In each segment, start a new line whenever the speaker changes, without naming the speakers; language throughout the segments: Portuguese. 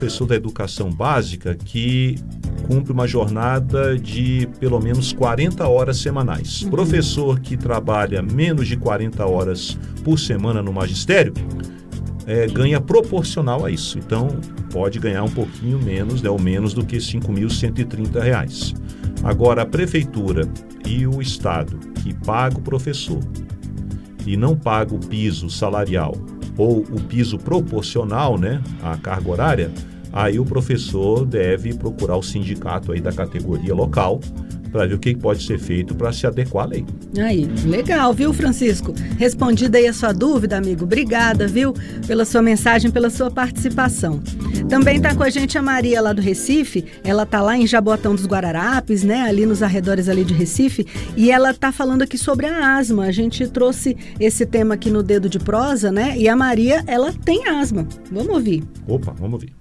Professor da educação básica que cumpre uma jornada de pelo menos 40 horas semanais. Professor que trabalha menos de 40 horas por semana no magistério ganha proporcional a isso. Então, pode ganhar um pouquinho menos, ou menos do que R$ 5.130. Agora, a prefeitura e o Estado que paga o professor e não paga o piso salarial ou o piso proporcional, né, à carga horária, aí o professor deve procurar o sindicato aí da categoria local para ver o que pode ser feito para se adequar à lei.
Aí, legal, viu, Francisco? Respondida aí a sua dúvida, amigo. Obrigada, viu, pela sua mensagem, pela sua participação. Também está com a gente a Maria lá do Recife. Ela está lá em Jaboatão dos Guararapes, né, ali nos arredores ali de Recife, e ela está falando aqui sobre a asma. A gente trouxe esse tema aqui no Dedo de Prosa, né, e a Maria, ela tem asma. Vamos ouvir.
Opa, vamos ouvir.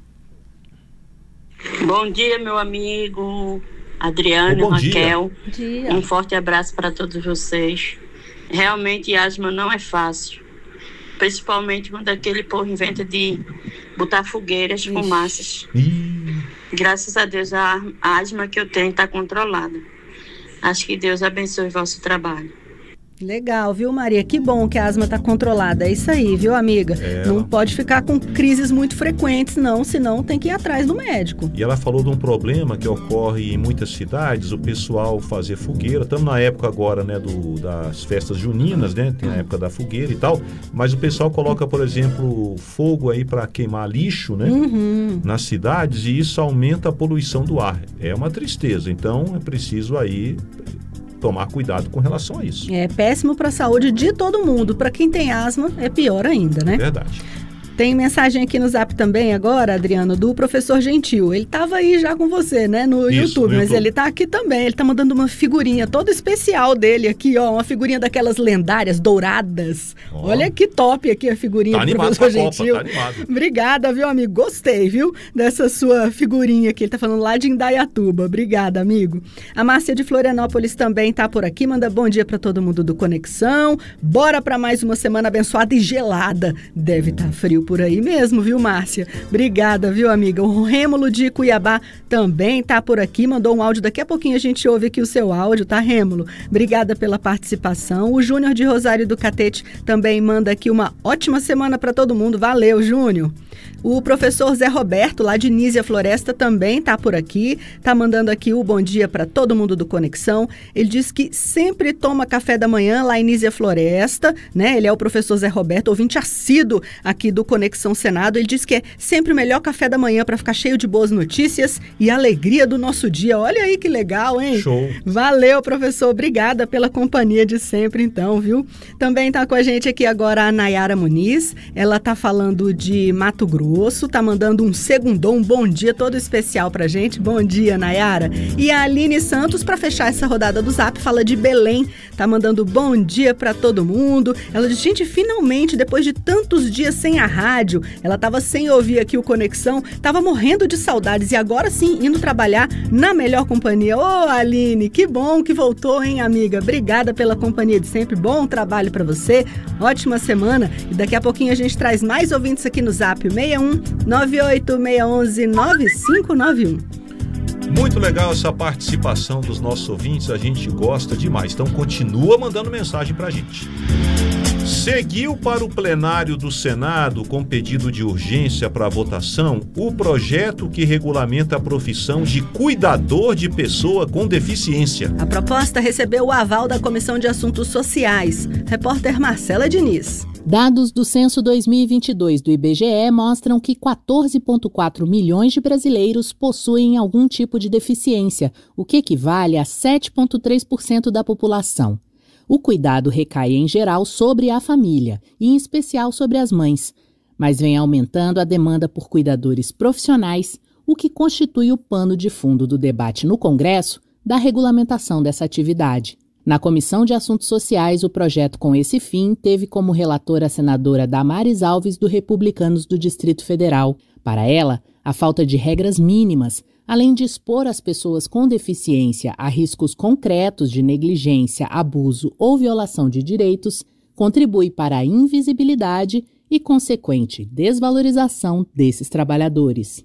Bom dia, meu amigo Adriano, Raquel.
Bom dia.
Um forte abraço para todos vocês. Realmente, asma não é fácil. Principalmente quando aquele povo inventa de botar fogueiras, fumaças. Graças a Deus, a asma que eu tenho está controlada. Acho que Deus abençoe o vosso trabalho.
Legal, viu, Maria? Que bom que a asma está controlada. É isso aí, viu, amiga? Não pode ficar com crises muito frequentes, não, senão tem que ir atrás do médico.
E ela falou de um problema que ocorre em muitas cidades, o pessoal fazer fogueira. Estamos na época agora, né, das festas juninas, né? Tem a época da fogueira e tal, mas o pessoal coloca, por exemplo, fogo aí para queimar lixo, né? Nas cidades, e isso aumenta a poluição do ar. É uma tristeza, então é preciso aí tomar cuidado com relação a isso.
É péssimo para a saúde de todo mundo. Para quem tem asma, é pior ainda, né?
Verdade.
Tem mensagem aqui no Zap também agora, Adriano, do professor Gentil. Ele estava aí já com você, né, no YouTube, mas ele está aqui também. Ele está mandando uma figurinha toda especial dele aqui, ó, uma figurinha daquelas lendárias, douradas. Olha que top aqui a figurinha do professor Gentil.
Tá animado.
Obrigada, viu, amigo? Gostei, viu, dessa sua figurinha aqui. Ele está falando lá de Indaiatuba. Obrigada, amigo. A Márcia de Florianópolis também está por aqui. Manda bom dia para todo mundo do Conexão. Bora para mais uma semana abençoada e gelada. Deve estar frio por aí mesmo, viu, Márcia? Obrigada, viu, amiga? O Rêmulo de Cuiabá também tá por aqui, mandou um áudio, daqui a pouquinho a gente ouve aqui o seu áudio, tá, Rêmulo? Obrigada pela participação. O Júnior de Rosário do Catete também manda aqui uma ótima semana para todo mundo. Valeu, Júnior. O professor Zé Roberto, lá de Nísia Floresta, também tá por aqui, tá mandando aqui o bom dia para todo mundo do Conexão. Ele diz que sempre toma café da manhã lá em Nísia Floresta, né? Ele é o professor Zé Roberto, ouvinte assíduo aqui do Conexão Senado. Ele diz que é sempre o melhor café da manhã para ficar cheio de boas notícias e alegria do nosso dia. Olha aí que legal, hein?
Show!
Valeu, professor. Obrigada pela companhia de sempre, então, viu? Também tá com a gente aqui agora a Nayara Muniz. Ela tá falando de Mato Grosso, tá mandando um segundom, um bom dia todo especial pra gente. Bom dia, Nayara. E a Aline Santos, para fechar essa rodada do Zap, fala de Belém, tá mandando bom dia pra todo mundo. Ela diz, gente, finalmente, depois de tantos dias sem a rádio, ela tava sem ouvir aqui o Conexão, tava morrendo de saudades e agora sim, indo trabalhar na melhor companhia. Ô, Aline, que bom que voltou, hein, amiga? Obrigada pela companhia de sempre, bom trabalho pra você, ótima semana. E daqui a pouquinho a gente traz mais ouvintes aqui no Zap, 61 98611 9591.
Muito legal essa participação dos nossos ouvintes, a gente gosta demais. Então continua mandando mensagem pra gente. Seguiu para o plenário do Senado com pedido de urgência para votação o projeto que regulamenta a profissão de cuidador de pessoa com deficiência.
A proposta recebeu o aval da Comissão de Assuntos Sociais. Repórter Marcela Diniz.
Dados do Censo 2022 do IBGE mostram que 14,4 milhões de brasileiros possuem algum tipo de deficiência, o que equivale a 7,3% da população. O cuidado recai, em geral, sobre a família, e em especial sobre as mães, mas vem aumentando a demanda por cuidadores profissionais, o que constitui o pano de fundo do debate no Congresso da regulamentação dessa atividade. Na Comissão de Assuntos Sociais, o projeto com esse fim teve como relatora a senadora Damares Alves, do Republicanos do Distrito Federal. Para ela, a falta de regras mínimas, além de expor as pessoas com deficiência a riscos concretos de negligência, abuso ou violação de direitos, contribui para a invisibilidade e consequente desvalorização desses trabalhadores.